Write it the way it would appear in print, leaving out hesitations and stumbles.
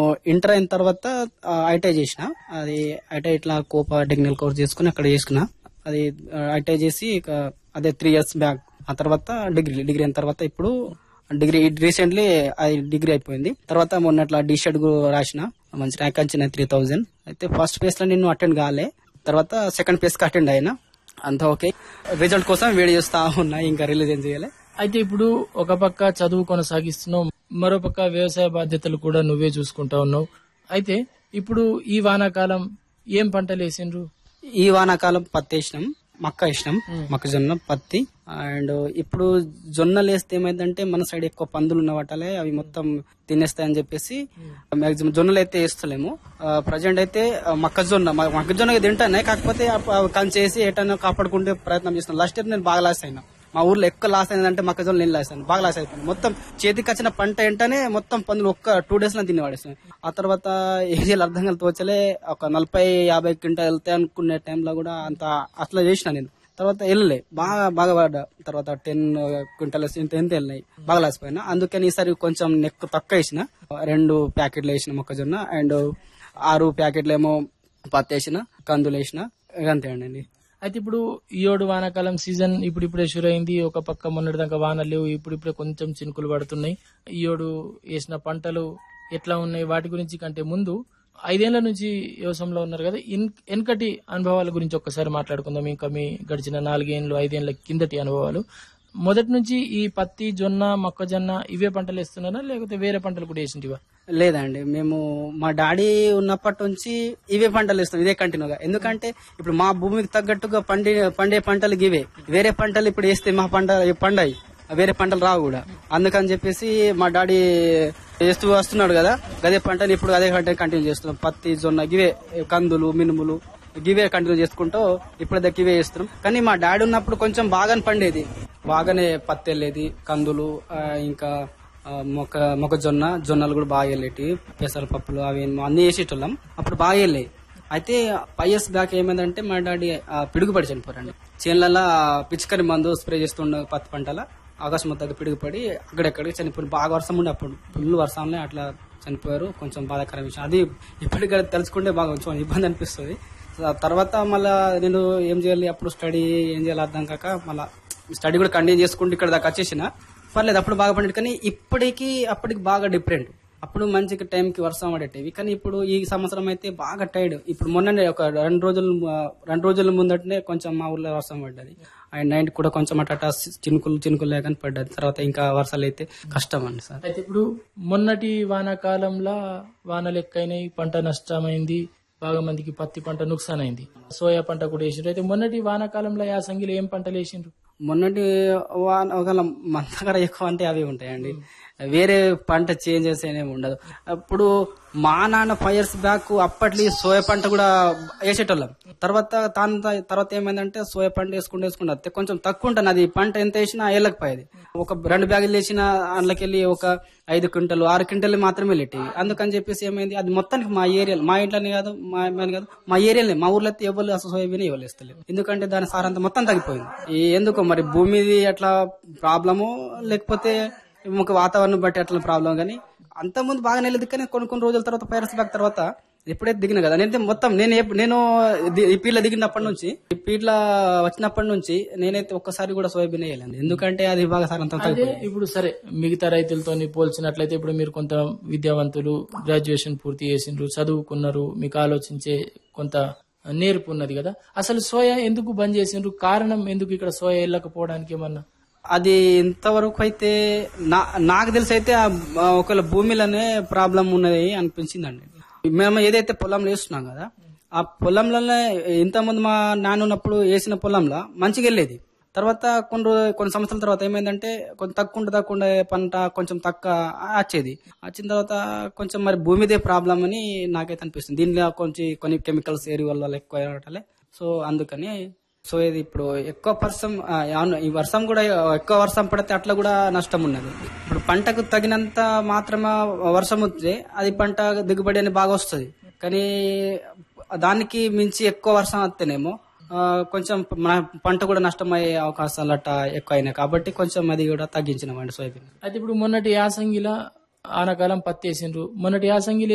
Inter అయిన తర్వాత ITI చేసిన. అది ఐటీఐ ఇట్లా కోపా టెక్నికల్ కోర్స్ చేసుకుని అక్కడ చేసుకున్నా. అది ఐటీఐ చేసి ఇక అదే 3 years బ్యాక్. ఆ తర్వాత డిగ్రీ అయిన తర్వాత ఇప్పుడు డిగ్రీ రీసెంట్లీ డిగ్రీ అయిపోయింది. తర్వాత మొన్న అట్లా డిషెడ్ రాసిన, మంచి ర్యాంక్ వచ్చిన 3000. అయితే ఫస్ట్ ఫేజ్ లో నేను అటెండ్ కాలే, తర్వాత సెకండ్ ఫేజ్ కి అటెండ్ అయినా. అంతా ఓకే. రిజల్ట్ కోసం వెయిట్ చేస్తా ఉన్నా, ఇంకా రిలీజ్ ఏం చేయాలి. అయితే ఇప్పుడు ఒక పక్క చదువు కొనసాగిస్తున్నావు, మరో పక్క వ్యవసాయ బాధ్యతలు కూడా నువ్వే చూసుకుంటా ఉన్నావు. అయితే ఇప్పుడు ఈ వానాకాలం ఏం పంటలు వేసిండ్రు? ఈ వానాకాలం పత్తి వేసినాం, మక్క వేసినాం, మొక్కజొన్న, పత్తి. అండ్ ఇప్పుడు జొన్నలు వేస్తే ఏమైందంటే మన సైడ్ ఎక్కువ పందులు ఉన్న వాటలే అవి మొత్తం తినేస్తాయని చెప్పేసి మాక్సిమం జొన్నలు అయితే వేస్తలేము. ప్రజెంట్ అయితే మొక్కజొన్న తింటానే, కాకపోతే కంచేసి ఎటన్నా కాపాడుకుంటే ప్రయత్నం చేస్తున్నాం. లాస్ట్ ఇయర్ నేను బాగా లాస్ అయినా. మా ఊర్లో ఎక్కువ లాస్ అయిందంటే మొక్కజొన్న నేను లాస్ అయినా, బాగా లాస్ అయిపోయింది. మొత్తం చేతికి వచ్చిన పంట ఏంటనే మొత్తం పందులు ఒక్క 2 days లో తిని పడేస్తాయి. ఆ తర్వాత ఏరియాలు అర్థం కలిసి తోచలే, ఒక 40-50 క్వింటాలు వెళ్తాయి అనుకునే టైంలో కూడా అంత అట్లా చేసిన నేను. తర్వాత వెళ్ళలే, బాగా పడ్డా. తర్వాత 10 క్వింటాల్స్ ఎంత వెళ్ళినాయి, బాగా లాసిపోయినా. అందుకని ఈసారి కొంచెం నెక్ తక్కువ వేసిన, 2 ప్యాకెట్లు వేసిన మొక్కజొన్న అండ్ 6 ప్యాకెట్లు ఏమో పత్తి వేసిన, కందులు వేసిన, అంతే అండి. అయితే ఇప్పుడు ఈ 7 వానాకాలం సీజన్ ఇప్పుడిప్పుడే షురు అయింది. ఒక పక్క మొన్నటిదాకా వానలు లేవు, ఇప్పుడిప్పుడే కొంచెం చినుకులు పడుతున్నాయి. ఈ 7 వేసిన పంటలు ఎట్లా ఉన్నాయి, వాటి గురించి కంటే ముందు 5 ఏళ్ల నుంచి వ్యవసాయంలో ఉన్నారు కదా, వెనకటి అనుభవాల గురించి ఒక్కసారి మాట్లాడుకుందాం. ఇంకా మీ గడిచిన 4 ఏళ్ళు 5 ఏళ్ల కిందటి అనుభవాలు. మొదటి నుంచి ఈ పత్తి, జొన్న, మొక్కజొన్న ఇవే పంటలు వేస్తున్నారా, లేకపోతే వేరే పంటలు కూడా వేసింటివా? లేదండి, మేము మా డాడీ ఉన్నప్పటి నుంచి ఇవే పంటలు వేస్తాం, ఇదే కంటిన్యూగా. ఎందుకంటే ఇప్పుడు మా భూమికి తగ్గట్టుగా పండే పంటలు ఇవే. వేరే పంటలు ఇప్పుడు వేస్తే మా పండాయి, వేరే పంటలు రావు కూడా. అందుకని చెప్పేసి మా డాడీ వేస్తూ వస్తున్నాడు కదా, అదే పంటని ఇప్పుడు అదే పంట కంటిన్యూ చేస్తున్నాం. పత్తి, జొన్న, గివే, కందులు, మినుములు గివే కంటిన్యూ చేసుకుంటూ ఇప్పుడు దగ్గర ఇవే వేస్తున్నాం. కానీ మా డాడీ ఉన్నప్పుడు కొంచెం బాగానే పండేది, బాగానే పత్తి వెళ్ళేది, కందులు, ఇంకా జొన్నలు కూడా బాగా వెళ్ళేటి, పెసరపప్పులు అవి అన్ని వేసేటోళ్ళం. అప్పుడు బాగా వెళ్ళాయి. అయితే 5 years బ్యాక్ ఏమైందంటే మా డాడీ పిడుగుపడి చనిపోరండి. చేనులలో పిచికరి మందు స్ప్రే చేస్తుండే పత్తి పంటల ఆకాశం పిడుగుపడి అక్కడెక్కడికి చనిపోయి, బాగా వర్షం ఉండే అప్పుడు, ఫుల్ వర్షంలో అట్లా చనిపోయారు. కొంచెం బాధాకర విషయం అది. ఇప్పటికి తెలుసుకుంటే బాగా కొంచెం ఇబ్బంది అనిపిస్తుంది. తర్వాత మళ్ళా నేను ఏం చేయాలి, అప్పుడు స్టడీ ఏం చేయాలి అర్థం కాక మళ్ళీ స్టడీ కూడా కంటిన్యూ చేసుకుంటూ ఇక్కడ దాకా వచ్చేసిన. పర్లేదు, అప్పుడు బాగా పండేది. కానీ అప్పటికి బాగా డిఫరెంట్. అప్పుడు మంచిగా టైంకి వర్షం పడేటివి, కానీ ఇప్పుడు ఈ సంవత్సరం అయితే బాగా టైడ్. ఇప్పుడు మొన్ననే ఒక 2 రోజుల ముందటనే కొంచెం మా ఊర్లో వర్షం పడ్డది. అండ్ నైట్ కూడా కొంచెం అట్లా చినుకులు లేకని పడ్డది. తర్వాత ఇంకా వర్షాలు అయితే కష్టం అండి సార్. అయితే ఇప్పుడు మొన్నటి వానాకాలంలో వానలు ఎక్కువైనాయి, పంట నష్టమైంది, బాగా మందికి పత్తి పంట నుక్సాన్ అయింది, సోయా పంట కూడా వేసిండ్రు. అయితే మొన్నటి వానాకాలంలో యాసంగిలో ఏం పంటలు వేసిండ్రు? మొన్నటి ఒకవేళ మన దగ్గర ఎక్కువ అంటే అవి ఉంటాయండి, వేరే పంట చేంజెస్ ఏమి ఉండదు. అప్పుడు మా నాన్న 5 years బ్యాక్ అప్పట్లో సోయా పంట కూడా వేసేటోళ్ళం. తర్వాత ఏమైందంటే సోయా పంట వేసుకుంటే కొంచెం తక్కువ ఉంటుంది. అది పంట ఎంత వేసినా వెళ్ళకపోయేది. ఒక 2 బ్యాగులు వేసిన అందులోకెళ్ళి ఒక 5 క్వింటలు 6 క్వింటలు మాత్రమే వెళ్ళేటివి. అందుకని చెప్పేసి ఏమైంది, అది మొత్తానికి మా ఏరియాలో, మా ఇంట్లోనే కాదు, మా ఏరియాలో, మా ఊర్లో అయితే ఎవరు అసలు సోయాబీన్ ఎవరు వేస్తలేరు. ఎందుకంటే దాని సారంతా మొత్తం తగ్గిపోయింది. ఎందుకు మరి భూమిది అట్లా ప్రాబ్లము, లేకపోతే వాతావరణం బట్టి అట్లా ప్రాబ్లం. కానీ అంత ముందు బాగానే వెళ్ళేది. కానీ కొన్ని రోజుల తర్వాత 5 years బ్యాక్ తర్వాత ఎప్పుడైతే దిగిన కదా, నేనైతే మొత్తం నేను ఈ పీట్ల దిగినప్పటి నుంచి, ఈ పీట్ల వచ్చినప్పటి నుంచి నేనైతే ఒక్కసారి కూడా సోయాబీన్ వేయలేదు. ఎందుకంటే అది బాగా సారంతా తగ్గిపోయింది. ఇప్పుడు సరే, మిగతా రైతులతో పోల్చినట్లయితే ఇప్పుడు మీరు కొంత విద్యావంతులు, గ్రాడ్యుయేషన్ పూర్తి చేసిండ్రు, చదువుకున్నారు, మీకు ఆలోచించే కొంత నేర్పు ఉన్నది కదా. అసలు సోయా ఎందుకు బంద్ చేసిండ్రు? కారణం ఎందుకు ఇక్కడ సోయా వెళ్ళకపోవడానికి ఏమన్నా? అది ఇంతవరకు అయితే నాకు తెలిసి అయితే ఒకవేళ భూమిలోనే ప్రాబ్లం ఉన్నది అనిపించిందండి. మేము ఏదైతే పొలంలో వేస్తున్నాం కదా, ఆ పొలంలోనే ఇంతకుముందు మా నాన్న ఉన్నప్పుడు వేసిన పొలంలో మంచిగా వెళ్ళేది. తర్వాత కొన్ని సంవత్సరాల తర్వాత ఏమైందంటే కొంచెం తక్కువ పంట కొంచెం తక్కువ వచ్చిన తర్వాత కొంచెం మరి భూమిదే ప్రాబ్లం అని నాకైతే అనిపిస్తుంది. దీనిలో కొన్ని కెమికల్స్ వల్ల ఎక్కువ అవటలే. సో అందుకని ఇది ఇప్పుడు ఎక్కువ ఈ వర్షం కూడా ఎక్కువ వర్షం పడితే అట్లా కూడా నష్టం ఉన్నది. ఇప్పుడు పంటకు తగినంత మాత్రమే వర్షం వస్తే అది పంట దిగుబడి అని బాగా వస్తుంది. కానీ దానికి మించి ఎక్కువ వర్షం వస్తేనేమో కొంచెం మన పంట కూడా నష్టమయ్యే అవకాశాలు అట్లా ఎక్కువ అయినాయి. కాబట్టి కొంచెం అది కూడా తగ్గించినామండి సోయాబీన్. అయితే ఇప్పుడు మొన్నటి యాసంగిలో ఆనకాలం పత్తి వేసిండ్రు, మొన్నటి యాసంగిలో